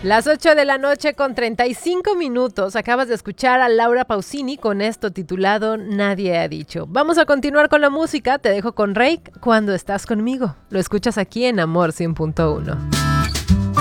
Las 8 de la noche con 35 minutos. Acabas de escuchar a Laura Pausini con esto titulado Nadie ha dicho. Vamos a continuar con la música. Te dejo con Reik, Cuando estás conmigo. Lo escuchas aquí en Amor 100.1.